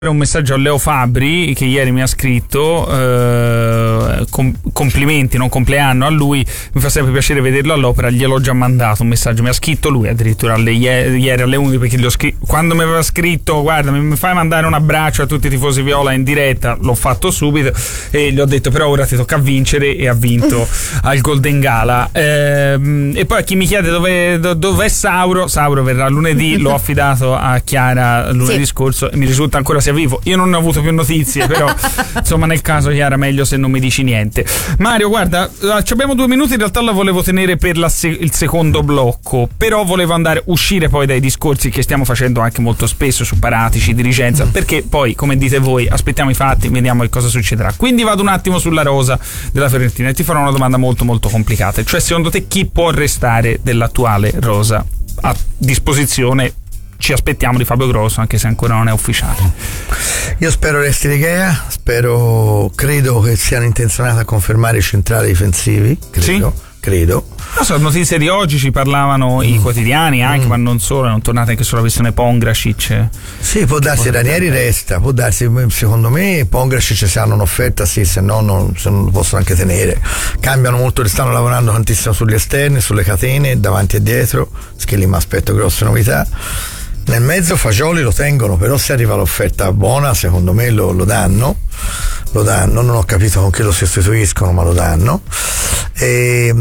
un messaggio a Leo Fabri che ieri mi ha scritto complimenti, non compleanno a lui, mi fa sempre piacere vederlo all'opera, gliel'ho già mandato un messaggio, mi ha scritto lui addirittura ieri alle 11 perché quando mi aveva scritto guarda mi fai mandare un abbraccio a tutti i tifosi viola in diretta, l'ho fatto subito e gli ho detto però ora ti tocca vincere, e ha vinto al Golden Gala. E poi a chi mi chiede dov'è Sauro verrà lunedì, l'ho affidato a Chiara lunedì scorso e mi risulta ancora sia vivo. Io non ho avuto più notizie, però insomma nel caso Chiara meglio se non mi dici niente. Mario, guarda, abbiamo 2 minuti, in realtà la volevo tenere per il secondo blocco, però volevo uscire poi dai discorsi che stiamo facendo anche molto spesso su Paratici, dirigenza, perché poi come dite voi aspettiamo i fatti, vediamo che cosa succederà. Quindi vado un attimo sulla rosa della Fiorentina e ti farò una domanda molto molto complicata, cioè secondo te chi può restare dell'attuale rosa a disposizione? Ci aspettiamo di Fabio Grosso, anche se ancora non è ufficiale. Io spero resti De Gea, credo che siano intenzionati a confermare i centrali difensivi, credo. Non so, notizie di oggi ci parlavano i quotidiani anche, ma non solo, non tornate anche sulla questione Pongracic. Sì, può darsi Ranieri resta, può darsi, secondo me Pongracic se hanno un'offerta sì, se no non lo possono anche tenere. Cambiano molto, stanno lavorando tantissimo sugli esterni, sulle catene, davanti e dietro, che lì mi aspetto grosse novità. Nel mezzo Fagioli lo tengono, però se arriva l'offerta buona secondo me lo danno, non ho capito con che lo sostituiscono, ma lo danno. E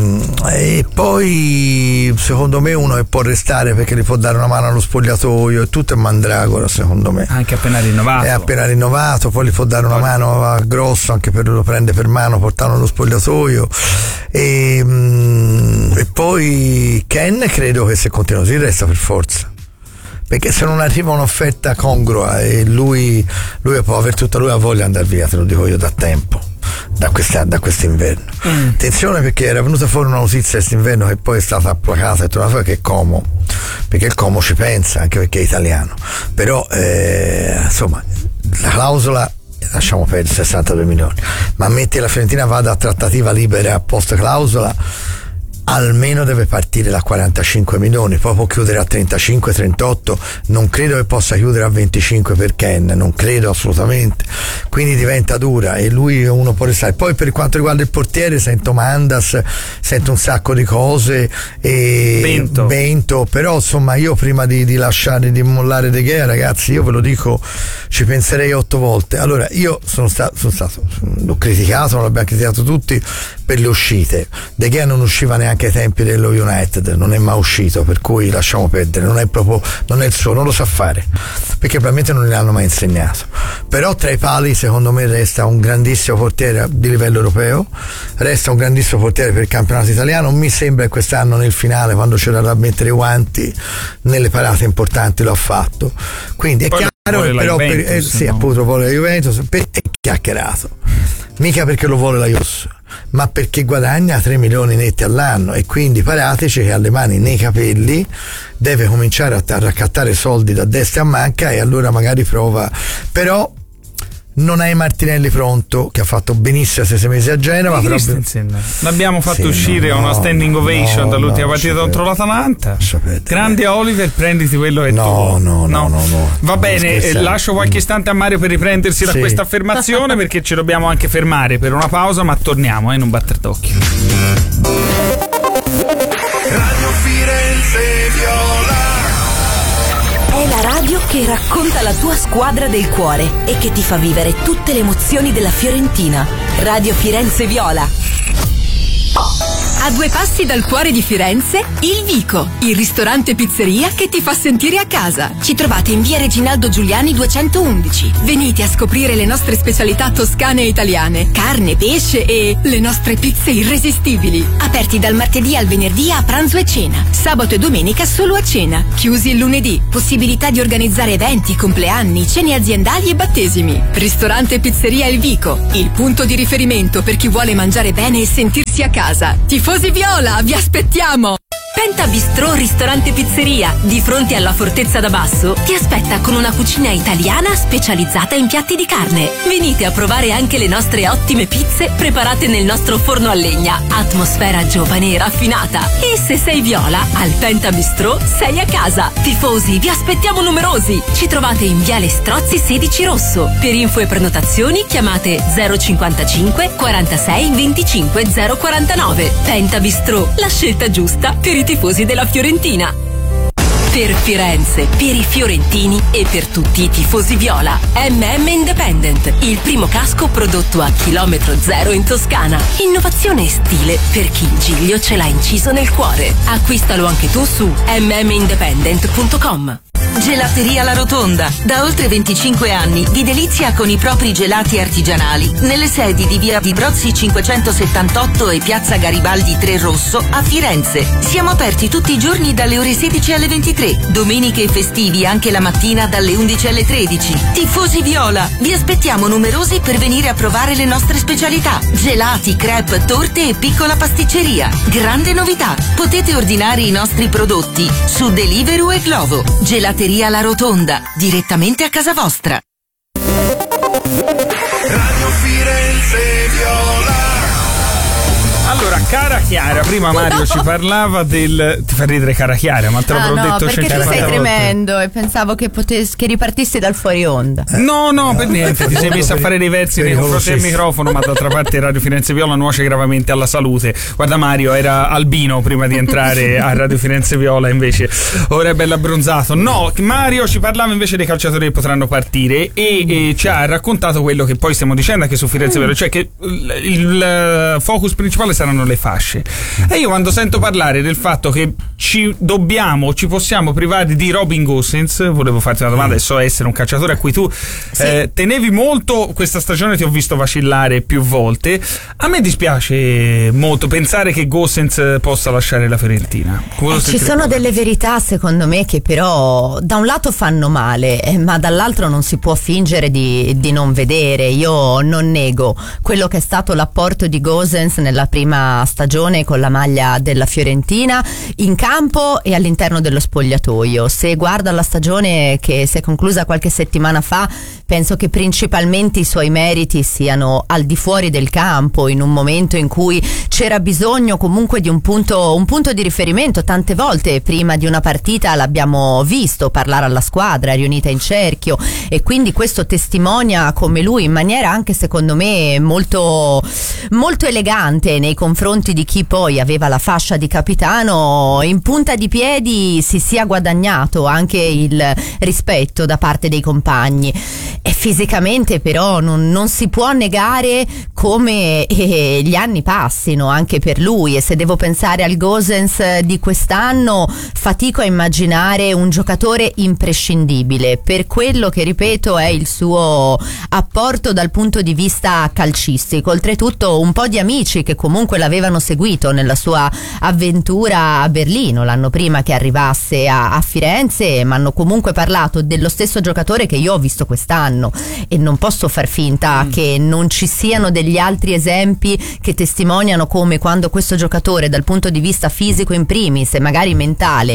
poi secondo me uno che può restare perché gli può dare una mano allo spogliatoio, e tutto è Mandragora secondo me, anche appena rinnovato, è appena rinnovato, poi gli può dare una mano a Grosso anche per lo prende per mano, portarlo allo spogliatoio, e poi Ken credo che se continua così resta per forza, perché se non arriva un'offerta congrua e lui può aver tutta, lui ha voglia di andare via, te lo dico io da tempo, da quest'inverno. Attenzione, perché era venuta fuori una notizia quest'inverno che poi è stata placata e tornata fuori, che è Como, perché il Como ci pensa anche perché è italiano, però insomma la clausola lasciamo perdere 62 milioni, ma metti la Fiorentina vada a trattativa libera post clausola, almeno deve partire da 45 milioni, poi può chiudere a 35-38, non credo che possa chiudere a 25 per Ken, non credo assolutamente, quindi diventa dura e lui uno può restare. Poi per quanto riguarda il portiere sento Mandas, sento un sacco di cose e Bento, però insomma io prima di lasciare, di mollare De Gea, ragazzi, io ve lo dico, ci penserei 8 volte. Allora io sono stato l'ho criticato, non l'abbiamo criticato tutti per le uscite. De Gea non usciva neanche ai tempi dello United, non è mai uscito, per cui lasciamo perdere, non è il suo, non lo sa fare, perché probabilmente non gliel'hanno mai insegnato. Però tra i pali secondo me resta un grandissimo portiere di livello europeo, resta un grandissimo portiere per il campionato italiano. Mi sembra che quest'anno nel finale, quando c'era da mettere i guanti nelle parate importanti, lo ha fatto, quindi è chiaro, però appunto vuole la Juventus, è chiacchierato, mica perché lo vuole la Juventus, ma perché guadagna 3 milioni netti all'anno, e quindi Paratici, che ha le mani nei capelli, deve cominciare a raccattare soldi da destra a manca, e allora magari prova. Però non hai Martinelli pronto, che ha fatto benissimo 6 mesi a Genova, però l'abbiamo fatto uscire a una standing ovation dall'ultima partita contro l'Atalanta. Grande Oliver, prenditi quello che tu. No. Va bene, lascio qualche istante a Mario per riprendersi da questa affermazione, perché ci dobbiamo anche fermare per una pausa, ma torniamo, non battere d'occhio. Radio Firenze Viola è la radio che racconta la tua squadra del cuore e che ti fa vivere tutte le emozioni della Fiorentina. Radio Firenze Viola. A 2 passi dal cuore di Firenze, Il Vico, il ristorante pizzeria che ti fa sentire a casa. Ci trovate in via Reginaldo Giuliani 211. Venite a scoprire le nostre specialità toscane e italiane, carne, pesce e le nostre pizze irresistibili. Aperti dal martedì al venerdì a pranzo e cena. Sabato e domenica solo a cena. Chiusi il lunedì. Possibilità di organizzare eventi, compleanni, cene aziendali e battesimi. Ristorante pizzeria Il Vico, il punto di riferimento per chi vuole mangiare bene e sentirsi a casa. Tifosi Viola, vi aspettiamo! Penta Bistrò Ristorante Pizzeria, di fronte alla Fortezza da Basso, ti aspetta con una cucina italiana specializzata in piatti di carne. Venite a provare anche le nostre ottime pizze preparate nel nostro forno a legna. Atmosfera giovane e raffinata. E se sei viola, al Penta Bistrò sei a casa. Tifosi, vi aspettiamo numerosi. Ci trovate in Viale Strozzi 16 Rosso. Per info e prenotazioni chiamate 055 46 25 049. Penta Bistrò, la scelta giusta per i tifosi della Fiorentina. Per Firenze, per i fiorentini e per tutti i tifosi viola. Independent, il primo casco prodotto a chilometro zero in Toscana. Innovazione e stile per chi il Giglio ce l'ha inciso nel cuore. Acquistalo anche tu su mmindependent.com. Gelateria La Rotonda. Da oltre 25 anni vi delizia con i propri gelati artigianali nelle sedi di via Vibrozzi 578 e piazza Garibaldi 3 Rosso a Firenze. Siamo aperti tutti i giorni dalle ore 16 alle 23, domeniche e festivi anche la mattina dalle 11 alle 13. Tifosi viola, vi aspettiamo numerosi per venire a provare le nostre specialità: gelati, crepe, torte e piccola pasticceria. Grande novità, potete ordinare i nostri prodotti su Deliveroo e Glovo. Gelateria La Rotonda, direttamente a casa vostra. Radio Firenze Viola. Allora, cara Chiara, prima Mario ci parlava del... Ti fa ridere cara Chiara, ma te l'avrò detto perché tu 150 sei volte. tremendo e pensavo che ripartissi dal fuori onda. No, per niente, ti sei messo a fare dei versi nei confronti del microfono, ma d'altra parte Radio Firenze Viola nuoce gravemente alla salute. Guarda, Mario era albino prima di entrare a Radio Firenze Viola, invece ora è bello abbronzato. No, Mario ci parlava invece dei calciatori che potranno partire e ci ha raccontato quello che poi stiamo dicendo anche su Firenze Viola, cioè che il focus principale saranno le fasce. E io quando sento parlare del fatto che ci possiamo privare di Robin Gosens, volevo farti una domanda, e so essere un calciatore a cui tu tenevi molto. Questa stagione ti ho visto vacillare più volte. A me dispiace molto pensare che Gosens possa lasciare la Fiorentina. Ci sono delle verità secondo me che però da un lato fanno male, ma dall'altro non si può fingere di non vedere. Io non nego quello che è stato l'apporto di Gosens nella prima stagione con la maglia della Fiorentina in campo e all'interno dello spogliatoio. Se guarda la stagione che si è conclusa qualche settimana fa, penso che principalmente i suoi meriti siano al di fuori del campo, in un momento in cui c'era bisogno comunque di un punto di riferimento. Tante volte prima di una partita l'abbiamo visto parlare alla squadra riunita in cerchio, e quindi questo testimonia come lui in maniera anche secondo me molto, molto elegante nei confronti di chi poi aveva la fascia di capitano, in punta di piedi si sia guadagnato anche il rispetto da parte dei compagni. E fisicamente però non si può negare come gli anni passino anche per lui, e se devo pensare al Gosens di quest'anno fatico a immaginare un giocatore imprescindibile per quello che, ripeto, è il suo apporto dal punto di vista calcistico. Oltretutto un po' di amici che comunque l'avevano seguito nella sua avventura a Berlino l'anno prima che arrivasse a Firenze, ma hanno comunque parlato dello stesso giocatore che io ho visto quest'anno, e non posso far finta che non ci siano degli altri esempi che testimoniano come quando questo giocatore dal punto di vista fisico in primis e magari mentale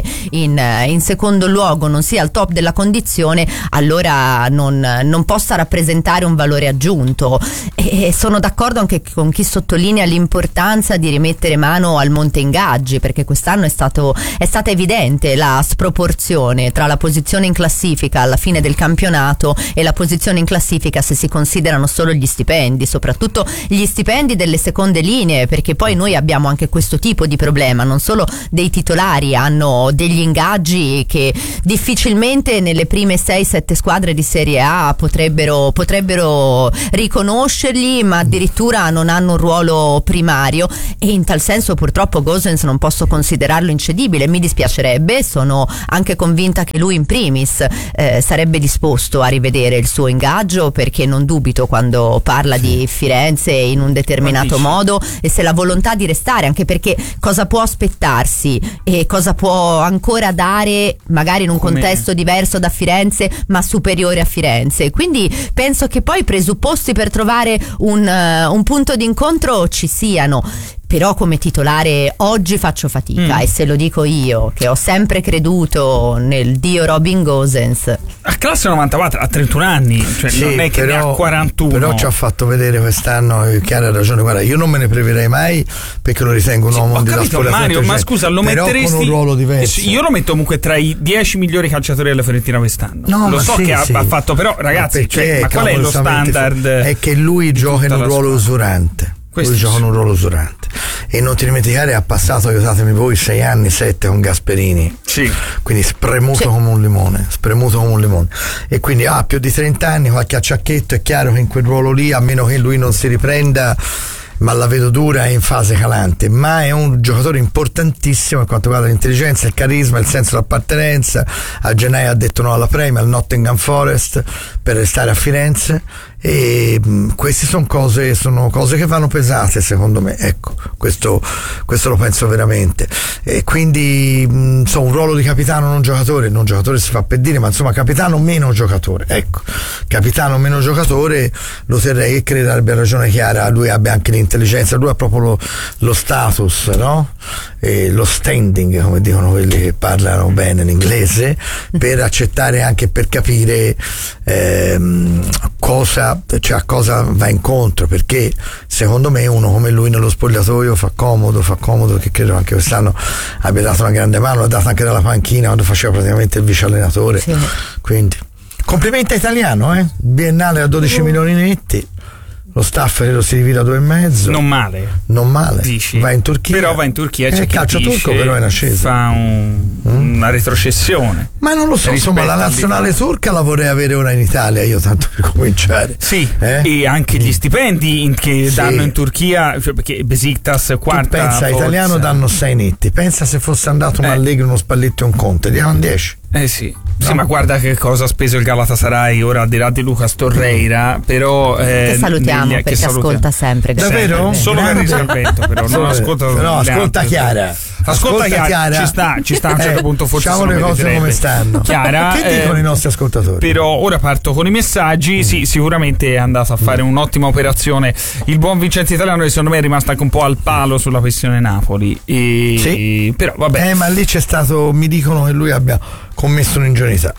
in secondo luogo non sia al top della condizione, allora non possa rappresentare un valore aggiunto. E sono d'accordo anche con chi sottolinea l'importanza di rimettere mano al monte ingaggi, perché quest'anno è stata evidente la sproporzione tra la posizione in classifica alla fine del campionato e la posizione in classifica se si considerano solo gli stipendi, soprattutto gli stipendi delle seconde linee, perché poi noi abbiamo anche questo tipo di problema, non solo dei titolari hanno degli ingaggi che difficilmente nelle prime 6-7 squadre di Serie A potrebbero riconoscerli, ma addirittura non hanno un ruolo primario, e in tal senso purtroppo Gosens non posso considerarlo incedibile. Mi dispiacerebbe, sono anche convinta che lui in primis sarebbe disposto a rivedere il suo ingaggio, perché non dubito quando parla di Firenze in un determinato modo, e se la volontà di restare, anche perché cosa può aspettarsi e cosa può ancora dare magari in un contesto diverso da Firenze ma superiore a Firenze. Quindi penso che poi i presupposti per trovare un punto d'incontro ci siano. però come titolare oggi faccio fatica, e se lo dico io che ho sempre creduto nel dio Robin Gosens. A classe 94 a 31 anni, cioè Sì, non è che ne ha 41. Però ci ha fatto vedere quest'anno, Chiara ha ragione, guarda, io non me ne priverei mai perché lo ritengo un uomo di Mario, ma scusa, lo però metteresti con un ruolo diverso. Io lo metto comunque tra i 10 migliori calciatori della Fiorentina quest'anno. No, lo so sì, che sì. ha fatto, però ragazzi, ma qual è lo standard? È che lui gioca in un ruolo usurante. Lui gioca in un ruolo usurante, e non ti dimenticare, ha passato, aiutatemi voi, 6 anni, 7 con Gasperini, sì. Quindi spremuto come un limone, e quindi ha più di 30 anni, qualche acciacchetto. È chiaro che in quel ruolo lì, a meno che lui non si riprenda, ma la vedo dura, è in fase calante, ma è un giocatore importantissimo per quanto riguarda l'intelligenza, il carisma, il senso d'appartenenza. A gennaio ha detto no alla Premier, al Nottingham Forest per restare a Firenze, e queste sono cose che vanno pesate, secondo me, ecco, questo lo penso veramente. E quindi un ruolo di capitano, non giocatore si fa per dire, ma insomma capitano meno giocatore, ecco, capitano meno giocatore lo terrei, e credo abbia ragione Chiara, lui abbia anche l'intelligenza, lui ha proprio lo status, no? E lo standing, come dicono quelli che parlano bene l'inglese, per accettare, anche per capire a cosa va incontro, perché secondo me uno come lui nello spogliatoio fa comodo, che credo anche quest'anno abbia dato una grande mano, l'ha data anche dalla panchina quando faceva praticamente il vice allenatore, sì. Quindi complimenti a Italiano, biennale a 12 milioni netti. Lo staff lo si divide a 2,5. Non male. Dici? Va in Turchia. Però va in Turchia, c'è il calcio turco però è in ascesa. Fa una retrocessione. Ma non lo so, insomma, la nazionale turca la vorrei avere ora in Italia, io, tanto per cominciare. Sì, e anche gli stipendi che danno in Turchia, cioè perché Besiktas quarta. Tu pensa, Italiano danno 6 netti. Pensa se fosse andato un Allegri, uno Spalletti e un Conte, diamo 10. Sì. No. Sì, ma guarda che cosa ha speso il Galatasaray, ora al di là di Lucas Torreira, però che salutiamo perché ascolta sempre. Davvero? Solo per intervento, però non ascolta. Però ascolta Chiara. Ascolta Chiara. Ci sta a un certo punto, forse diciamo le cose come stanno. Chiara, che dicono i nostri ascoltatori? Però ora parto con i messaggi. Sì, sicuramente è andato a fare un'ottima operazione il buon Vincenzo Italiano, che secondo me è rimasto anche un po' al palo sulla questione Napoli. Sì. Però vabbè. Ma lì c'è stato, mi dicono che lui abbia commesso un'ingenuità.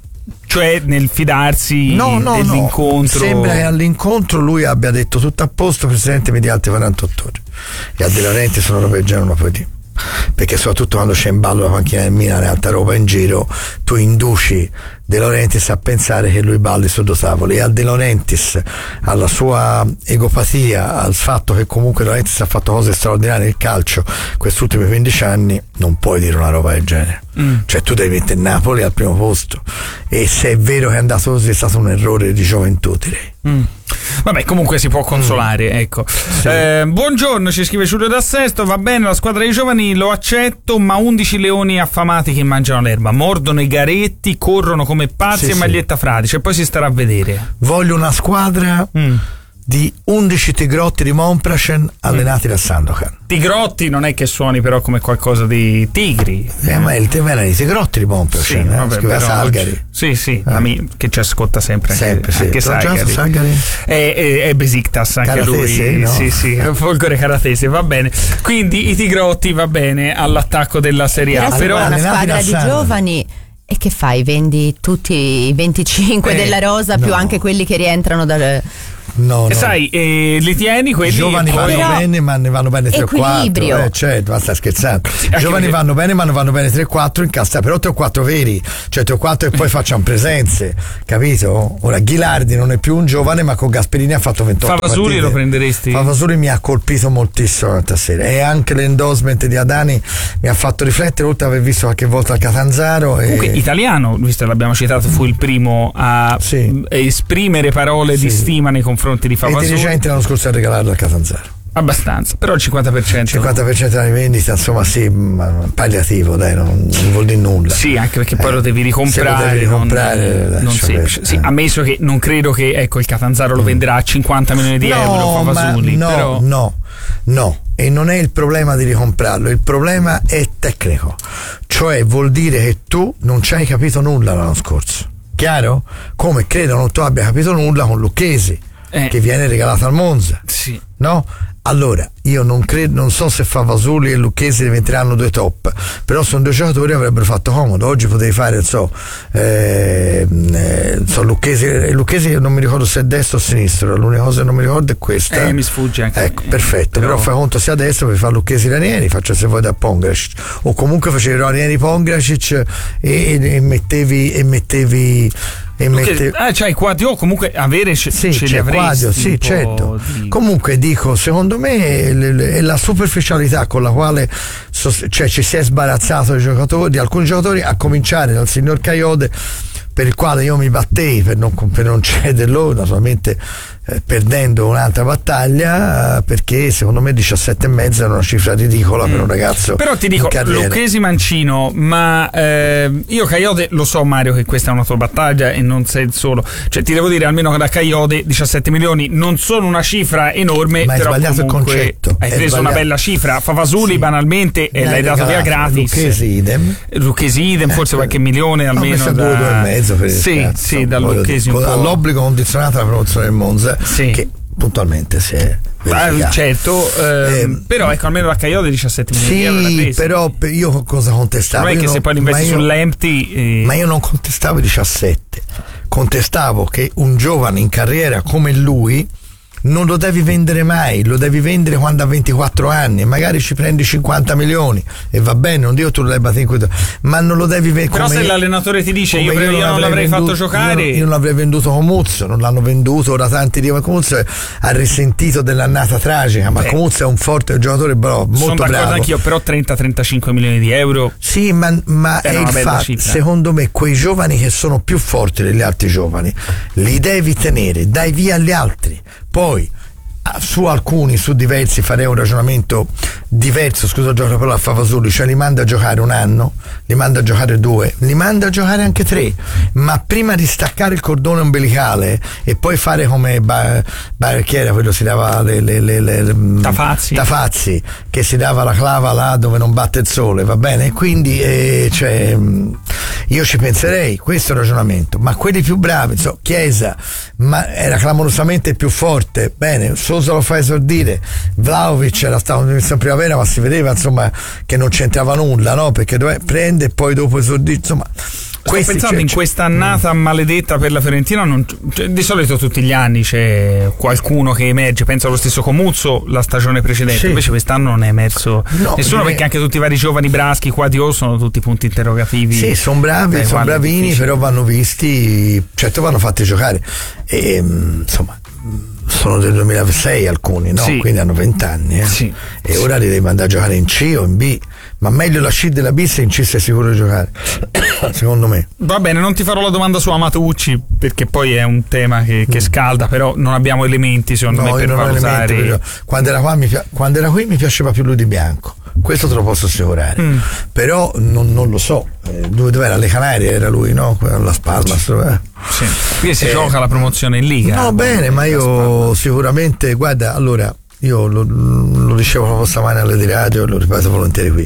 Cioè nel fidarsi dell'incontro. Sembra che all'incontro lui abbia detto tutto a posto, presidente, mi dia altri 48 ore. E a De Laurenti sono robe già non lo puoi dire, perché soprattutto quando c'è in ballo la panchina del Milan e altra roba in giro, tu induci De Laurentiis a pensare che lui balli su due tavoli, e a De Laurentiis, alla sua egopatia, al fatto che comunque De Laurentiis ha fatto cose straordinarie nel calcio questi ultimi 15 anni, non puoi dire una roba del genere. Cioè tu devi mettere Napoli al primo posto, e se è vero che è andato così è stato un errore di gioventù, direi. Vabbè, comunque si può consolare, ecco. Sì. Buongiorno, ci scrive Giulio da Sesto, va bene la squadra dei giovani, lo accetto, ma 11 leoni affamati che mangiano l'erba, mordono i garetti, corrono come pazzi e maglietta fradicia, e poi si starà a vedere. Voglio una squadra di 11 tigrotti di Monprashen allenati da Sandokan. Tigrotti non è che suoni però come qualcosa di tigri. Ma il tema era i tigrotti di Monprashen, scriveva Salgari. Sì, che ci ascolta sempre anche Salgari. È Besiktas anche Caratese, lui. No? Sì, Folgore Caratese, va bene. Quindi i tigrotti, va bene, all'attacco della Serie A. Però una squadra di giovani. E che fai? Vendi tutti i 25 della rosa, più anche quelli che rientrano dal... No. Sai, li tieni quelli giovani vanno bene, ma ne vanno bene 3-4. Certo, ma stai scherzando. Giovani vanno bene, ma ne vanno bene 3-4 in cassa, però 3-4 veri, cioè 3-4 e poi facciamo presenze, capito? Ora Ghilardi non è più un giovane, ma con Gasperini ha fatto 28 Favasuri partite. Lo prenderesti? Favasuri mi ha colpito moltissimo questa sera, e anche l'endorsement di Adani mi ha fatto riflettere, oltre ad aver visto qualche volta il Catanzaro. Comunque Italiano, visto che l'abbiamo citato, fu il primo a esprimere parole di stima nei confronti di Favasuri. I dirigenti l'anno scorso a regalarlo a Catanzaro. Abbastanza, però il 50% della vendita, insomma, sì, ma palliativo, dai, non vuol dire nulla. Sì, anche perché poi lo devi ricomprare, non semplice. Sì, ammesso che non credo che il Catanzaro lo venderà a 50 milioni di euro Favasuri, però no, e non è il problema di ricomprarlo, il problema è tecnico, cioè vuol dire che tu non ci hai capito nulla l'anno scorso, chiaro? Come credo non tu abbia capito nulla con Lucchesi. che viene regalato al Monza, sì. No? Allora, io non so se Favasoli e Lucchesi diventeranno due top, però sono due giocatori che avrebbero fatto comodo. Oggi potevi fare, Lucchesi non mi ricordo se è destro o sinistro, l'unica cosa che non mi ricordo è questa. Mi sfugge anche. Ecco, perfetto, però fai conto sia a destra per fare Lucchesi Ranieri, faccio se vuoi da Pongracic, o comunque facevi Ranieri Pongracic e mettevi c'hai Quadio, comunque avere ce li avresti. Quadio, sì, certo. Comunque dico, secondo me è la superficialità con la quale ci si è sbarazzato di alcuni giocatori, a cominciare dal signor Caiode, per il quale io mi battei per non cederlo, naturalmente perdendo un'altra battaglia, perché secondo me 17,5 era una cifra ridicola per un ragazzo. Però ti dico, Lucchesi Mancino, ma io Caiode lo so, Mario, che questa è una tua battaglia e non sei il solo, cioè ti devo dire almeno che da Caiode 17 milioni non sono una cifra enorme, ma però hai sbagliato il concetto, hai preso una bella cifra. Favasoli banalmente e l'hai dato via gratis. Lucchesi idem, forse qualche milione almeno, 2,5 per sì, da Lucchesi all'obbligo condizionato alla promozione del Monza, che puntualmente si è certo, però ecco, almeno la Caiode 17 milioni di euro. Però io cosa contestavo? Non è che se poi investi sull'empty ma io non contestavo i 17, contestavo che un giovane in carriera come lui non lo devi vendere mai, lo devi vendere quando ha 24 anni, magari ci prendi 50 milioni e va bene, non dico tu lo devi battere, ma non lo devi vendere. Però se l'allenatore ti dice io non l'avrei fatto giocare, io non l'avrei venduto con Muzzo, non l'hanno venduto, ora tanti dicono che Muzzo ha risentito dell'annata tragica, ma Muzzo è un forte giocatore, però molto sono d'accordo bravo. Anch'io, però 30-35 milioni di euro sì, ma è il fatto, secondo me quei giovani che sono più forti degli altri giovani li devi tenere, dai via agli altri. Poi su alcuni, su diversi farei un ragionamento diverso, scusa il gioco però a Favasoli, cioè li manda a giocare un anno, li manda a giocare 2, li manda a giocare anche 3, ma prima di staccare il cordone ombelicale e poi fare come chi era quello, si dava Tafazzi, che si dava la clava là dove non batte il sole, va bene? Quindi io ci penserei, questo è il ragionamento, ma quelli più bravi, Chiesa, ma era clamorosamente più forte, bene, Sosa lo fa esordire, Vlahovic era stato in primavera, ma si vedeva insomma che non c'entrava nulla, no? Perché prende e poi dopo esordire, insomma. Sto pensando in questa annata maledetta per la Fiorentina, di solito tutti gli anni c'è qualcuno che emerge, penso allo stesso Comuzzo la stagione precedente, invece quest'anno non è emerso nessuno, perché anche tutti i vari giovani Braschi, Quadio sono tutti punti interrogativi. Sì, sono bravi, sono bravini, però vanno visti, certo vanno fatti giocare e insomma sono del 2006 alcuni, no? Sì. Quindi hanno 20 anni e ora li devi mandare a giocare in C o in B, ma meglio la C della B, se in C sei sicuro di giocare secondo me. Va bene, non ti farò la domanda su Amatucci perché poi è un tema che scalda, però non abbiamo elementi secondo me per valutare. Quando era qui mi piaceva più lui di Bianco, questo te lo posso assicurare, però non lo so, dove era? Le Canarie era lui, no? La Spalma, sì. Qui si gioca la promozione in Liga. No, bene, ma io sicuramente, guarda, allora io lo dicevo proprio stamane alle di radio, lo ripeto volentieri qui,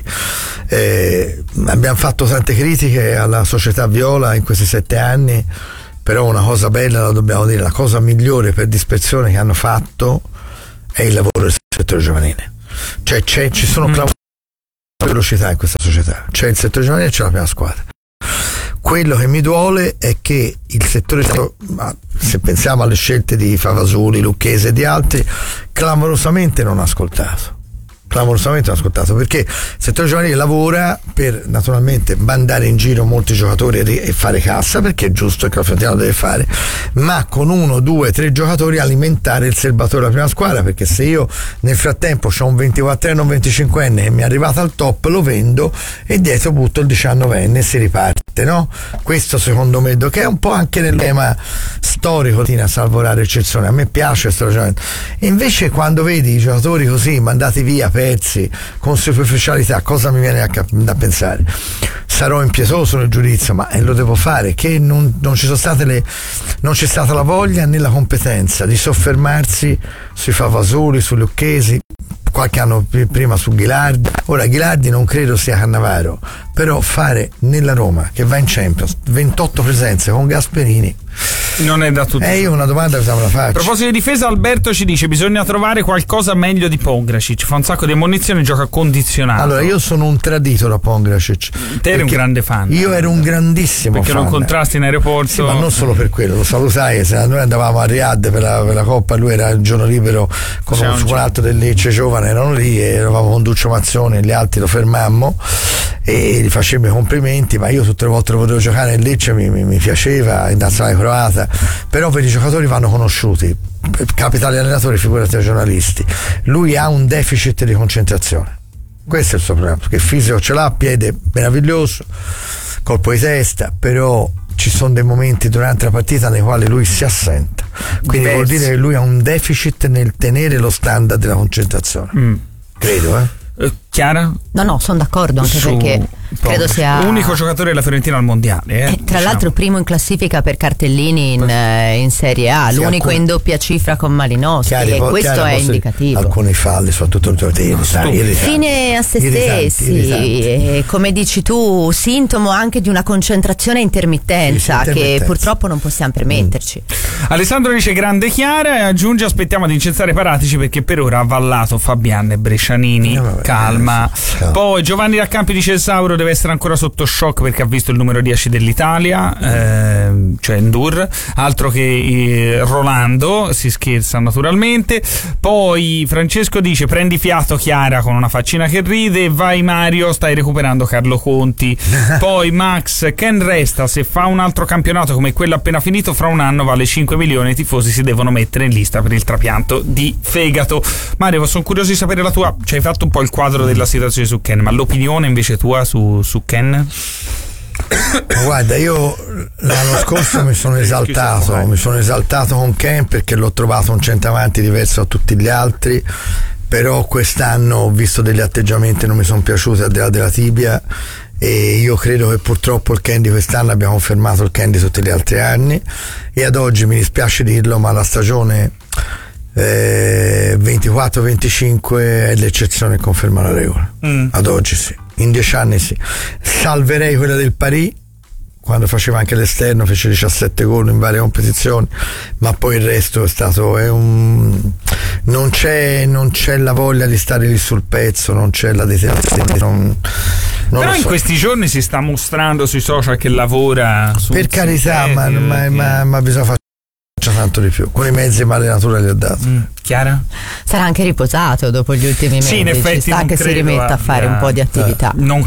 abbiamo fatto tante critiche alla società viola in questi 7 anni, però una cosa bella la dobbiamo dire, la cosa migliore per dispersione che hanno fatto è il lavoro del settore giovanile, cioè ci sono velocità in questa società, c'è il settore giovanile e c'è la prima squadra. Quello che mi duole è che il settore, se pensiamo alle scelte di Favasoli, Lucchese e di altri, clamorosamente non ha ascoltato, perché il settore giovanile lavora per naturalmente mandare in giro molti giocatori e fare cassa, perché è giusto che la Fiorentina lo deve fare, ma con 1, 2, 3 giocatori alimentare il serbatore della prima squadra, perché se io nel frattempo ho un 24enne o un 25enne che mi è arrivato al top, lo vendo e dietro butto il 19enne e si riparte, no? Questo secondo me, che è un po' anche nel tema storico di salvo rare eccezione, a me piace questo ragionamento, e invece quando vedi i giocatori così mandati via pezzi con superficialità, cosa mi viene da pensare? Sarò impietoso nel giudizio, ma lo devo fare, che non c'è stata la voglia né la competenza di soffermarsi sui Favasoli, sui Lucchesi, qualche anno prima su Ghilardi. Ora Ghilardi non credo sia Cannavaro, però fare nella Roma che va in Champions 28 presenze con Gasperini Non è da tutti. Io una domanda me la faccio. A proposito di difesa, Alberto ci dice: bisogna trovare qualcosa meglio di Pongracic. Fa un sacco di ammonizioni, gioca condizionato. Allora, io sono un tradito da Pongracic. Te eri un grande fan. Io ero un grandissimo perché fan. lo incontrasti in aeroporto. Sì, ma non solo per quello, lo salutai. Noi andavamo a Riyadh per la Coppa, lui era il giorno libero con un altro del Lecce giovane, erano lì, e eravamo con Duccio Mazzoni e gli altri, lo fermammo e gli facemmo i complimenti, ma io tutte le volte lo potevo giocare nel Lecce, mi piaceva, in nazionale croata, però per i giocatori vanno conosciuti, capita agli allenatori, figurati ai giornalisti. Lui ha un deficit di concentrazione, questo è il suo problema, perché fisico ce l'ha, piede meraviglioso, colpo di testa, però ci sono dei momenti durante la partita nei quali lui si assenta, quindi vuol dire che lui ha un deficit nel tenere lo standard della concentrazione. Credo, Chiara? No, sono d'accordo, anche perché credo sia l'unico giocatore della Fiorentina al mondiale. Tra l'altro primo in classifica per cartellini in Serie A, sì, l'unico in doppia cifra con Malinowski, e questo è indicativo. Alcuni falli, soprattutto fine a se stessi, come dici tu, sintomo anche di una concentrazione intermittenza che purtroppo non possiamo permetterci. Alessandro dice: grande Chiara, e aggiunge: aspettiamo di incensare Paratici perché per ora ha avallato Fabian e Brescianini. Calma. Poi Giovanni Raccampi dice: il Sauro deve essere ancora sotto shock perché ha visto il numero 10 dell'Italia, cioè Ndur, altro che Rolando, si scherza naturalmente. Poi Francesco dice: prendi fiato Chiara con una faccina che ride, vai Mario, stai recuperando Carlo Conti. Poi Max: Ken resta, se fa un altro campionato come quello appena finito fra un anno vale 5 milioni, i tifosi si devono mettere in lista per il trapianto di fegato. Mario, sono curioso di sapere la tua, ci hai fatto un po' il quadro della situazione su Ken, ma l'opinione invece tua su Ken? Guarda, io l'anno scorso mi sono esaltato con Ken perché l'ho trovato un centravanti diverso da tutti gli altri, però quest'anno ho visto degli atteggiamenti che non mi sono piaciuti al di là della tibia, e io credo che purtroppo il Ken di quest'anno abbia confermato il Ken di tutti gli altri anni, e ad oggi mi dispiace dirlo, ma la stagione 24-25 è l'eccezione e conferma la regola. Ad oggi sì, in 10 anni sì. Salverei quella del Paris, quando faceva anche l'esterno, fece 17 gol in varie competizioni, ma poi il resto è stato non c'è la voglia di stare lì sul pezzo, non c'è la determinazione, però in questi giorni si sta mostrando sui social che lavora su, per carità, ma bisogna fare tanto di più con i mezzi che l'allenatura gli ha dato. Chiara? Sarà anche riposato dopo gli ultimi mesi, sì, in effetti ci sta che si rimetta a fare un po' di attività. Non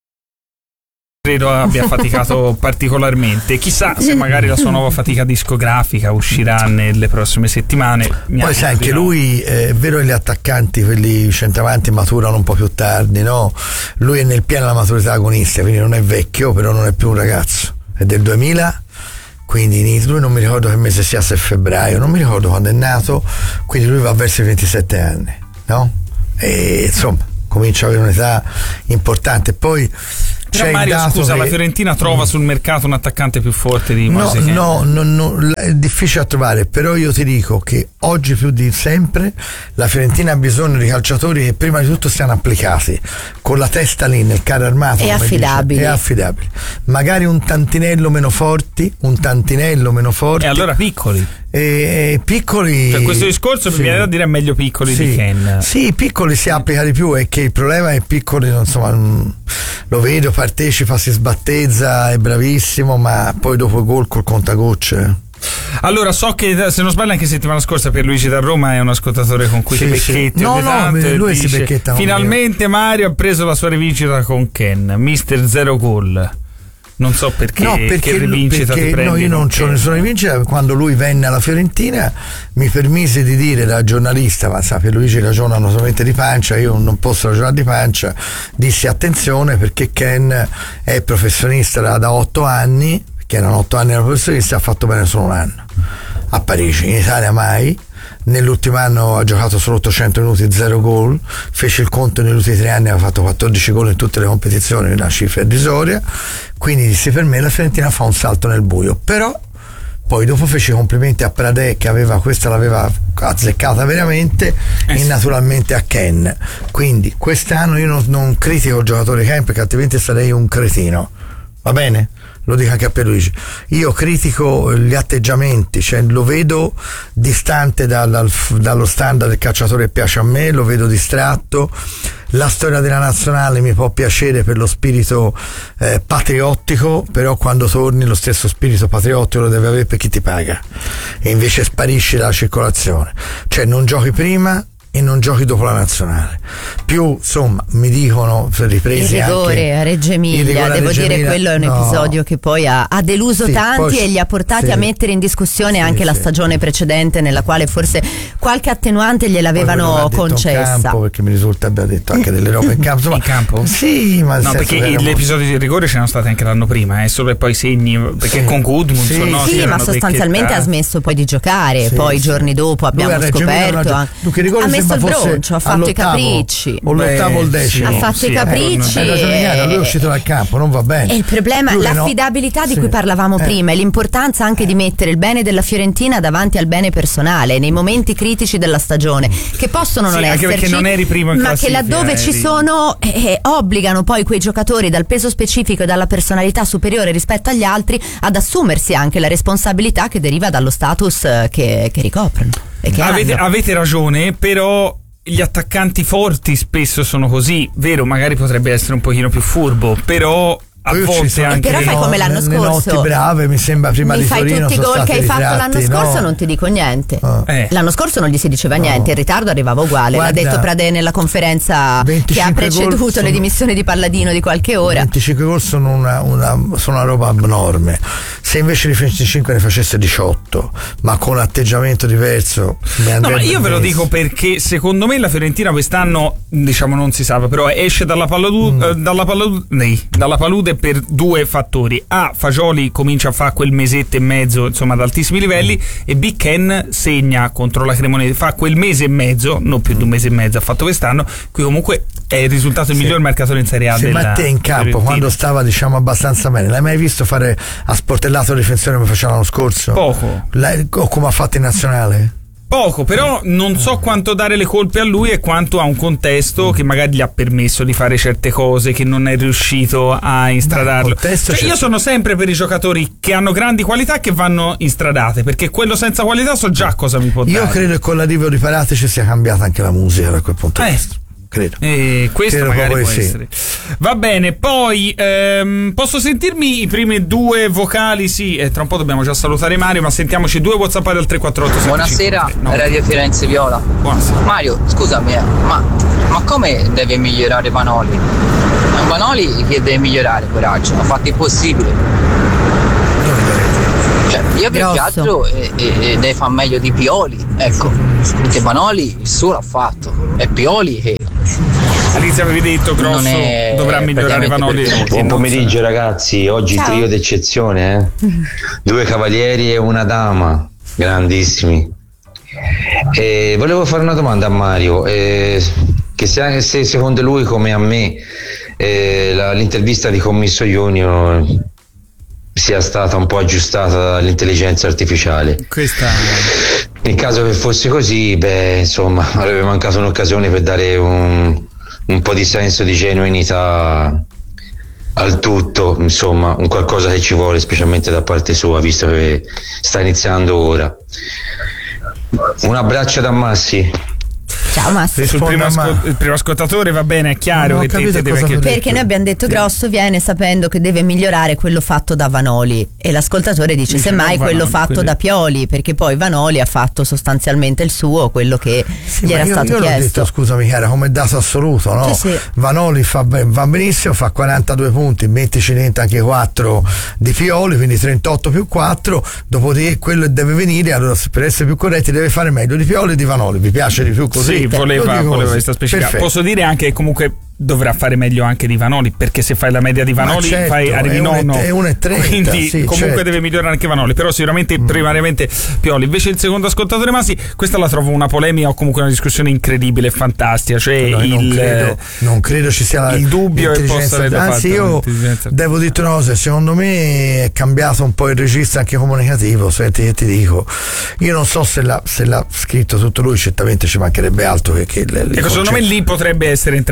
credo abbia faticato particolarmente, chissà se magari la sua nuova fatica discografica uscirà nelle prossime settimane. Poi sai, anche lui, è vero che gli attaccanti, quelli centravanti, maturano un po' più tardi, no? Lui è nel pieno della maturità agonistica, quindi non è vecchio, però non è più un ragazzo, è del 2000, quindi lui non mi ricordo che mese sia, se è febbraio, non mi ricordo quando è nato, quindi lui va verso i 27 anni, no? E insomma comincia ad avere un'età importante. Poi però Mario, scusa, la Fiorentina trova sul mercato un attaccante più forte di Moise Kean? No, è difficile da trovare, però io ti dico che oggi più di sempre la Fiorentina ha bisogno di calciatori che prima di tutto siano applicati, con la testa lì nel carro armato, e affidabili. Magari un tantinello meno forti, e allora piccoli. Piccoli, per questo discorso mi viene da dire meglio piccoli di Ken. Sì, piccoli si applica di più, è che il problema è piccoli, insomma, lo vedo, partecipa, si sbattezza, è bravissimo, ma poi dopo il gol col contagocce. Allora, so che se non sbaglio anche settimana scorsa Pierluigi da Roma è un ascoltatore con cui si becchetti lui si becchetta. Finalmente Mario ha preso la sua rivincita con Ken, mister zero gol. Non so perché che rivincita ti prendi. No, io non c'ho nessuna rivincita. Quando lui venne alla Fiorentina mi permise di dire da giornalista, ma sa, Pierluigi ragionano solamente di pancia, io non posso ragionare di pancia, dissi attenzione perché Ken è professionista da 8 anni, che erano 8 anni da professionista, ha fatto bene solo un anno a Parigi, in Italia mai. Nell'ultimo anno ha giocato solo 800 minuti, 0 gol, fece il conto negli ultimi 3 anni, aveva fatto 14 gol in tutte le competizioni, una cifra irrisoria, quindi dissi per me la Fiorentina fa un salto nel buio. Però poi dopo fece i complimenti a Pradè, che questa l'aveva azzeccata veramente, e naturalmente a Ken. Quindi quest'anno io non critico il giocatore Ken, perché altrimenti sarei un cretino, va bene? lo dico anche a Pierluigi, io critico gli atteggiamenti, cioè lo vedo distante dallo standard del calciatore che piace a me, lo vedo distratto. La storia della nazionale mi può piacere per lo spirito patriottico, però quando torni lo stesso spirito patriottico lo devi avere per chi ti paga, e invece sparisce dalla circolazione, cioè non giochi prima e non giochi dopo la nazionale. Più, insomma, mi dicono ripresi il rigore anche a Reggio Emilia, devo dire, quello è un episodio che poi ha deluso tanti e li ha portati a mettere in discussione anche la stagione precedente, nella quale forse qualche attenuante gliel'avevano concessa. In campo, perché mi risulta abbia detto anche delle robe in campo. Insomma, in campo? Sì, ma no, perché gli episodi di rigore c'erano stati anche l'anno prima, solo e poi segni, perché con Gudmundsson ma sostanzialmente ha smesso poi di giocare, poi i giorni dopo abbiamo scoperto ha messo il broncio, ha fatto i capricci, o l'ottavo o il decimo, ha fatto i capricci, lui è uscito dal campo, non va bene. E il problema, l'affidabilità di cui parlavamo prima, e l'importanza anche di mettere il bene della Fiorentina davanti al bene personale nei momenti critici della stagione, che possono non anche esserci, perché non eri primo in ma che laddove ci sono obbligano poi quei giocatori dal peso specifico e dalla personalità superiore rispetto agli altri ad assumersi anche la responsabilità che deriva dallo status che ricoprono. Avete ragione, però gli attaccanti forti spesso sono così, vero, magari potrebbe essere un pochino più furbo, però a volte anche però fai come l'anno scorso, notti brave, mi sembra, prima di Torino tutti i gol che hai fatto l'anno scorso, non ti dico niente. L'anno scorso non gli si diceva niente, il ritardo arrivava uguale. Guarda, l'ha detto Pradè nella conferenza che ha preceduto le dimissioni di Palladino di qualche ora. 25 gol sono una roba abnorme. Se invece di 25 ne facesse 18, ma con un atteggiamento diverso, ma io ve lo dico perché secondo me la Fiorentina quest'anno, diciamo, non si sa, però esce dalla palude per due fattori: A, Fagioli comincia a fare quel mesetto e mezzo, insomma, ad altissimi livelli, e B, Ken segna contro la Cremonese, fa quel mese e mezzo, non più di un mese e mezzo ha fatto quest'anno, qui comunque è il risultato il miglior marcatore in Serie A della ma te in campo Fiorentina, quando stava, diciamo, abbastanza bene, l'hai mai visto fare a sportellato difensore come faceva l'anno scorso? Poco. O come ha fatto in nazionale? Poco, però non so quanto dare le colpe a lui e quanto a un contesto che magari gli ha permesso di fare certe cose che non è riuscito a instradarlo. Io sono sempre per i giocatori che hanno grandi qualità che vanno instradate, perché quello senza qualità so già cosa mi può dare. Io credo che con l'arrivo di Paratici sia cambiata anche la musica da quel punto di vista. Credo. Questo magari può essere. Va bene, poi posso sentirmi i primi due vocali? Sì, tra un po' dobbiamo già salutare Mario, ma sentiamoci due WhatsApp al 348. Buonasera, Radio Firenze Viola. Buonasera. Mario, scusami, ma come deve migliorare Vanoli? Vanoli che deve migliorare, coraggio, ha fatto il possibile. Cioè, io più che altro deve fare meglio di Pioli, ecco, perché Vanoli il suo l'ha fatto, è Pioli che all'inizio avevi detto Grosso dovrà migliorare Vanoli. Buon pomeriggio ragazzi, oggi il trio d'eccezione, due cavalieri e una dama, grandissimi. E volevo fare una domanda a Mario, che se secondo lui come a me l'intervista di Commisso Junior sia stata un po' aggiustata dall'intelligenza artificiale. Nel caso che fosse così, insomma, avrebbe mancato un'occasione per dare un po' di senso di genuinità al tutto, insomma, un qualcosa che ci vuole specialmente da parte sua, visto che sta iniziando ora. Un abbraccio da Massi. Ciao Massi. Sul il primo ascoltatore va bene, è chiaro che perché noi abbiamo detto Grosso viene sapendo che deve migliorare quello fatto da Vanoli, e l'ascoltatore dice semmai quello fatto da Pioli, perché poi Vanoli ha fatto sostanzialmente il suo, quello che gli era stato chiesto. Io l'ho detto, scusami cara, come dato assoluto, no? Sì. Vanoli va benissimo, fa 42 punti, mettici dentro anche 4 di Pioli, quindi 38 più 4, dopodiché quello che deve venire, allora per essere più corretti deve fare meglio di Pioli e di Vanoli. Vi piace di più così? Sì, voleva questa specificare. Posso dire anche che comunque dovrà fare meglio anche di Vanoli, perché se fai la media di Vanoli arrivi nono, è 1,30, quindi comunque deve migliorare anche Vanoli, però sicuramente primariamente Pioli. Invece il secondo ascoltatore Masi, questa la trovo una polemica o comunque una discussione incredibile e fantastica, cioè non credo ci sia il dubbio che possa, anzi io devo dire una cosa, secondo me è cambiato un po' il registro anche comunicativo. Senti che ti dico, io non so se l'ha scritto tutto lui, certamente ci mancherebbe altro che secondo me lì potrebbe essere entrata in gioco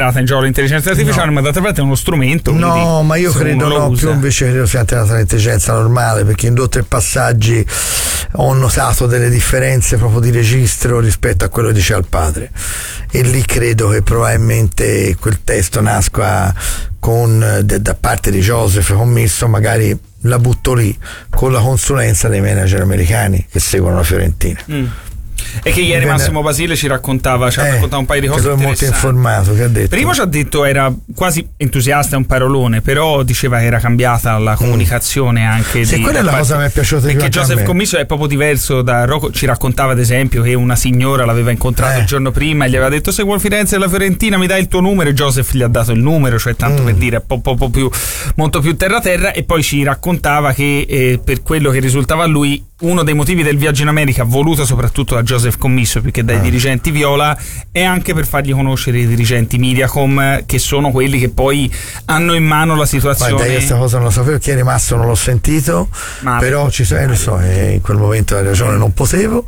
l'intelligenza artificiale, ma d'altra parte è uno strumento. No, ma io credo più invece credo sia entrata l'intelligenza normale, perché in 2 o 3 passaggi ho notato delle differenze proprio di registro rispetto a quello che diceva il padre, e lì credo che probabilmente quel testo nasca da parte di Joseph Commisso, magari la butto lì con la consulenza dei manager americani che seguono la Fiorentina. E che ieri Massimo Basile ci raccontava un paio di cose che è molto informato, che ha detto. Prima ci ha detto era quasi entusiasta, è un parolone, però diceva che era cambiata la comunicazione anche sì, quella è la cosa che mi è piaciuta di più, perché Joseph Commisso è proprio diverso da Rocco. Ci raccontava ad esempio che una signora l'aveva incontrato il giorno prima e gli aveva detto: seguo il Firenze e la Fiorentina, mi dai il tuo numero, e Joseph gli ha dato il numero, cioè tanto per dire molto più terra, e poi ci raccontava che per quello che risultava a lui uno dei motivi del viaggio in America, voluto soprattutto da Joseph Commisso più che dai dirigenti viola, è anche per fargli conoscere i dirigenti Mediacom, che sono quelli che poi hanno in mano la situazione. Guarda, io questa cosa non lo sapevo, chi è rimasto non l'ho sentito, però lo so, in quel momento hai ragione, non potevo,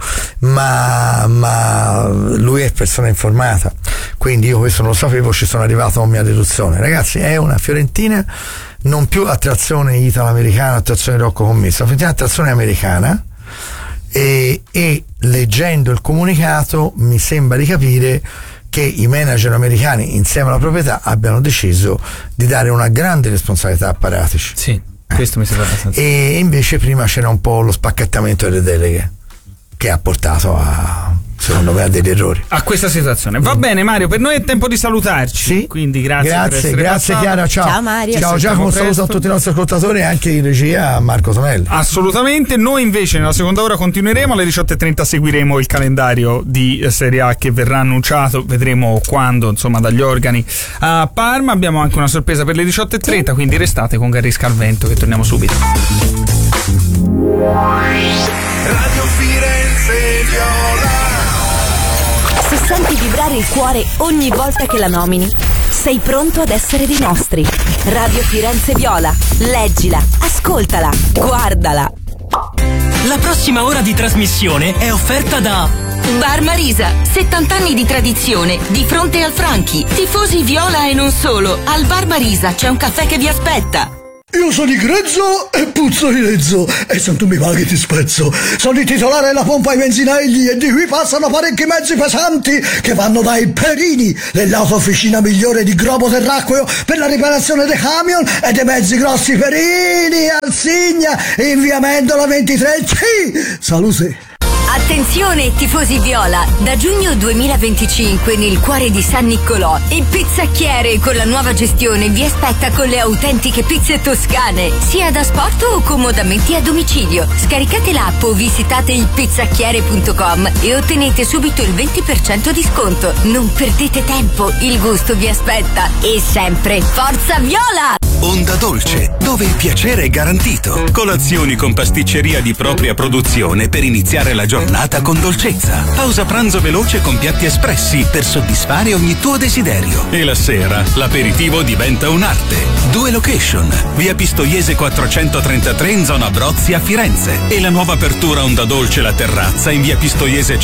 ma lui è persona informata, quindi io questo non lo sapevo, ci sono arrivato a mia deduzione. Ragazzi, è una Fiorentina non più attrazione italo-americana, attrazione Rocco Commisso, attrazione americana, e leggendo il comunicato mi sembra di capire che i manager americani insieme alla proprietà abbiano deciso di dare una grande responsabilità a Paratici. Sì, questo mi sembra abbastanza. E invece prima c'era un po' lo spacchettamento delle deleghe che ha portato secondo me a degli errori, a questa situazione. Va bene Mario, per noi è tempo di salutarci, sì? Quindi grazie Chiara, ciao Mario, ciao Giacomo, un saluto a tutti i nostri ascoltatori e anche in regia a Marco Tonelli. Assolutamente. Noi invece nella seconda ora continueremo, alle 18:30 seguiremo il calendario di Serie A che verrà annunciato, vedremo quando, insomma, dagli organi a Parma. Abbiamo anche una sorpresa per le 18:30, quindi restate con Garrisca al Vento, che torniamo subito. Radio Firenze Viola. Se senti vibrare il cuore ogni volta che la nomini, sei pronto ad essere dei nostri. Radio Firenze Viola. Leggila, ascoltala, guardala. La prossima ora di trasmissione è offerta da Bar Marisa, 70 anni di tradizione, di fronte al Franchi. Tifosi viola e non solo. Al Bar Marisa c'è un caffè che vi aspetta. Io sono di grezzo e puzzo di lezzo, e se tu mi paghi ti spezzo. Sono il titolare della pompa ai benzinegli, e di qui passano parecchi mezzi pesanti che vanno dai Perini, dell'autofficina migliore di globo terracqueo per la riparazione dei camion e dei mezzi grossi Perini, Alsigna, in via Mendola 23C. Salute. Attenzione tifosi viola, da giugno 2025 nel cuore di San Niccolò il Pizzacchiere con la nuova gestione vi aspetta con le autentiche pizze toscane, sia da sport o comodamente a domicilio. Scaricate l'app o visitate il pizzacchiere.com e ottenete subito il 20% di sconto. Non perdete tempo, il gusto vi aspetta, e sempre Forza Viola! Onda Dolce, dove il piacere è garantito. Colazioni con pasticceria di propria produzione per iniziare la giornata con dolcezza. Pausa pranzo veloce con piatti espressi per soddisfare ogni tuo desiderio. E la sera l'aperitivo diventa un'arte. 2 location: via Pistoiese 433 in zona Brozzi a Firenze, e la nuova apertura Onda Dolce La Terrazza in via Pistoiese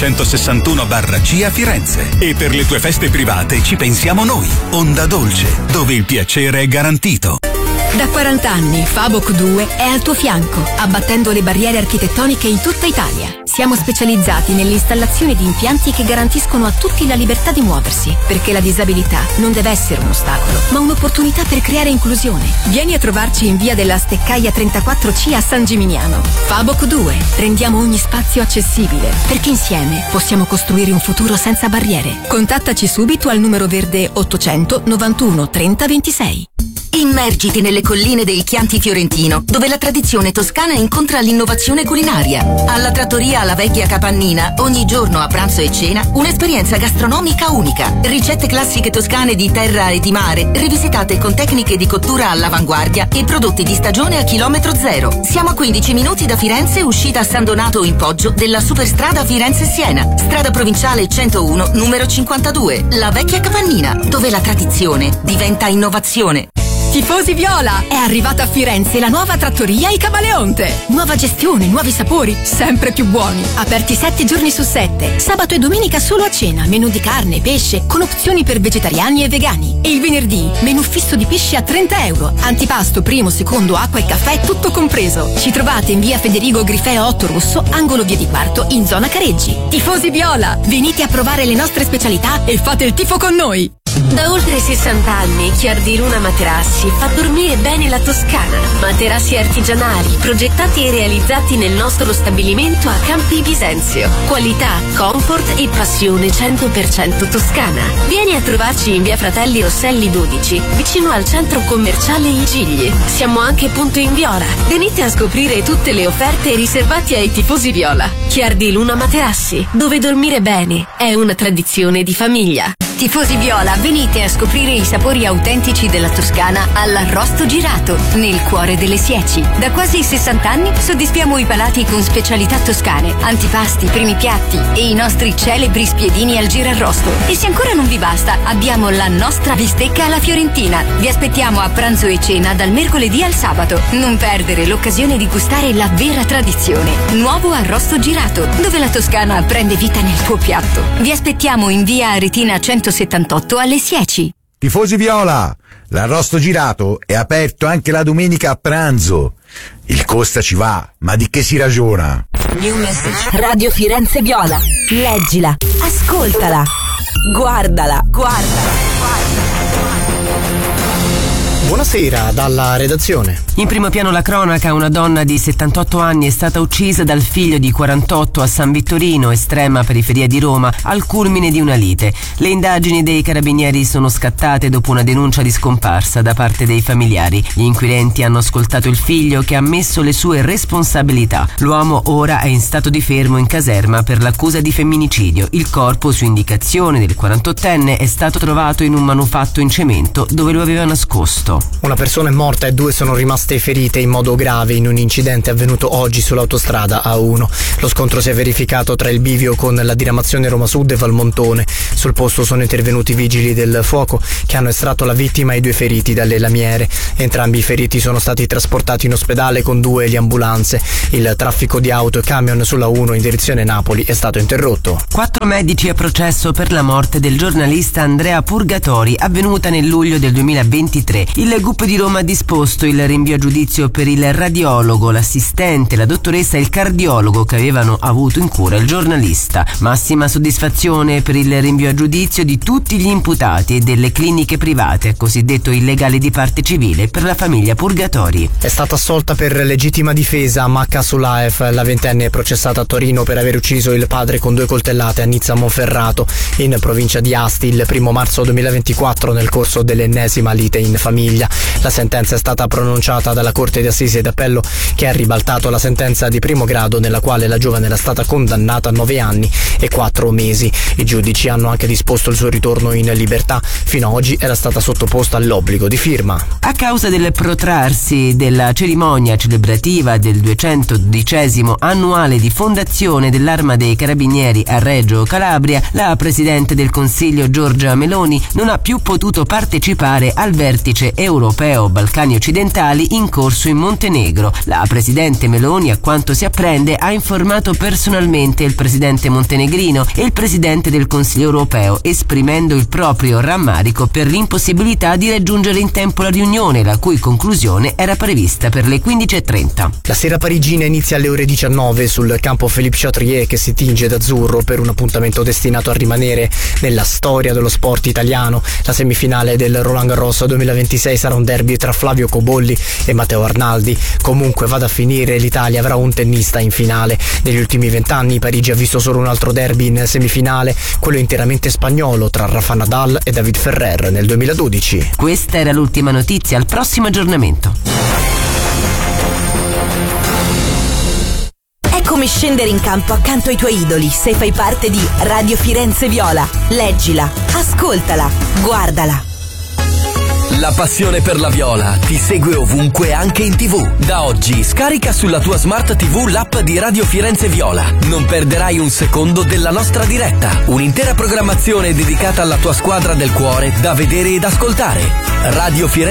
161/C a Firenze. E per le tue feste private ci pensiamo noi. Onda Dolce, dove il piacere è garantito. Da 40 anni Faboc 2 è al tuo fianco, abbattendo le barriere architettoniche in tutta Italia. Siamo specializzati nell'installazione di impianti che garantiscono a tutti la libertà di muoversi, perché la disabilità non deve essere un ostacolo, ma un'opportunità per creare inclusione. Vieni a trovarci in via della Steccaia 34C a San Gimignano. Faboc 2, rendiamo ogni spazio accessibile, perché insieme possiamo costruire un futuro senza barriere. Contattaci subito al numero verde 800 91 30 26. Immergiti nelle colline del Chianti Fiorentino, dove la tradizione toscana incontra l'innovazione culinaria. Alla trattoria La Vecchia Capannina, ogni giorno a pranzo e cena, un'esperienza gastronomica unica. Ricette classiche toscane di terra e di mare, rivisitate con tecniche di cottura all'avanguardia e prodotti di stagione a chilometro zero. Siamo a 15 minuti da Firenze, uscita a San Donato in Poggio della superstrada Firenze-Siena, strada provinciale 101, numero 52. La Vecchia Capannina, dove la tradizione diventa innovazione. Tifosi Viola! È arrivata a Firenze la nuova trattoria Il Camaleonte. Nuova gestione, nuovi sapori, sempre più buoni. Aperti 7 giorni su 7. Sabato e domenica solo a cena. Menù di carne, pesce, con opzioni per vegetariani e vegani. E il venerdì, menù fisso di pesce a €30. Antipasto, primo, secondo, acqua e caffè, tutto compreso. Ci trovate in via Federigo Grifeo 8 Rosso, angolo via di Quarto, in zona Careggi. Tifosi Viola! Venite a provare le nostre specialità e fate il tifo con noi! Da oltre 60 anni Chiardi Luna Materassi fa dormire bene la Toscana. Materassi artigianali progettati e realizzati nel nostro stabilimento a Campi Bisenzio. Qualità, comfort e passione 100% toscana. Vieni a trovarci in via Fratelli Rosselli 12, vicino al centro commerciale I Gigli. Siamo anche punto in Viola. Venite a scoprire tutte le offerte riservate ai tifosi Viola. Chiardi Luna Materassi, dove dormire bene è una tradizione di famiglia. Tifosi Viola, venite a scoprire i sapori autentici della Toscana all'Arrosto Girato, nel cuore delle Sieci. Da quasi 60 anni soddisfiamo i palati con specialità toscane, antipasti, primi piatti e i nostri celebri spiedini al girarrosto. E se ancora non vi basta, abbiamo la nostra bistecca alla fiorentina. Vi aspettiamo a pranzo e cena dal mercoledì al sabato. Non perdere l'occasione di gustare la vera tradizione. Nuovo Arrosto Girato, dove la Toscana prende vita nel tuo piatto. Vi aspettiamo in via Aretina 178 alle Sieci. Tifosi Viola, l'Arrosto Girato è aperto anche la domenica a pranzo. Il costa ci va, ma di che si ragiona? New Message. Radio Firenze Viola. Leggila, ascoltala, guardala. Buonasera dalla redazione. In primo piano la cronaca, una donna di 78 anni è stata uccisa dal figlio di 48 a San Vittorino, estrema periferia di Roma, al culmine di una lite. Le indagini dei carabinieri sono scattate dopo una denuncia di scomparsa da parte dei familiari. Gli inquirenti hanno ascoltato il figlio che ha ammesso le sue responsabilità. L'uomo ora è in stato di fermo in caserma per l'accusa di femminicidio. Il corpo, su indicazione del 48enne, è stato trovato in un manufatto in cemento dove lo aveva nascosto. Una persona è morta e 2 sono rimaste ferite in modo grave in un incidente avvenuto oggi sull'autostrada A1. Lo scontro si è verificato tra il bivio con la diramazione Roma Sud e Valmontone. Sul posto sono intervenuti i vigili del fuoco che hanno estratto la vittima e i 2 feriti dalle lamiere. Entrambi i feriti sono stati trasportati in ospedale con 2 le ambulanze. Il traffico di auto e camion sulla 1 in direzione Napoli è stato interrotto. 4 medici a processo per la morte del giornalista Andrea Purgatori, avvenuta nel luglio del 2023. Il GUP di Roma ha disposto il rinvio a giudizio per il radiologo, l'assistente, la dottoressa e il cardiologo che avevano avuto in cura il giornalista. Massima soddisfazione per il rinvio a giudizio di tutti gli imputati e delle cliniche private, cosiddetto illegale di parte civile per la famiglia Purgatori. È stata assolta per legittima difesa Macca Sulaev, la ventenne processata a Torino per aver ucciso il padre con 2 coltellate a Nizza Monferrato, in provincia di Asti, il 1 marzo 2024 nel corso dell'ennesima lite in famiglia. La sentenza è stata pronunciata dalla Corte d'Assise d'Appello, che ha ribaltato la sentenza di primo grado nella quale la giovane era stata condannata a 9 anni e 4 mesi. I giudici hanno anche disposto il suo ritorno in libertà. Fino ad oggi era stata sottoposta all'obbligo di firma. A causa del protrarsi della cerimonia celebrativa del 212° annuale di fondazione dell'Arma dei Carabinieri a Reggio Calabria, la Presidente del Consiglio Giorgia Meloni non ha più potuto partecipare al vertice europeo Balcani occidentali in corso in Montenegro. La Presidente Meloni, a quanto si apprende, ha informato personalmente il Presidente montenegrino e il Presidente del Consiglio europeo, esprimendo il proprio rammarico per l'impossibilità di raggiungere in tempo la riunione, la cui conclusione era prevista per le 15:30. La sera parigina inizia alle ore 19 sul campo Philippe Chatrier, che si tinge d'azzurro per un appuntamento destinato a rimanere nella storia dello sport italiano. La semifinale del Roland Garros 2026 sarà un derby tra Flavio Cobolli e Matteo Arnaldi. Comunque vada a finire, l'Italia avrà un tennista in finale. Negli ultimi 20 anni Parigi ha visto solo un altro derby in semifinale, quello interamente spagnolo tra Rafa Nadal e David Ferrer nel 2012. Questa era l'ultima notizia, al prossimo aggiornamento. È come scendere in campo accanto ai tuoi idoli se fai parte di Radio Firenze Viola. Leggila, ascoltala, guardala. La passione per la Viola ti segue ovunque, anche in TV. Da oggi scarica sulla tua Smart TV l'app di Radio Firenze Viola. Non perderai un secondo della nostra diretta. Un'intera programmazione dedicata alla tua squadra del cuore da vedere ed ascoltare. Radio Firenze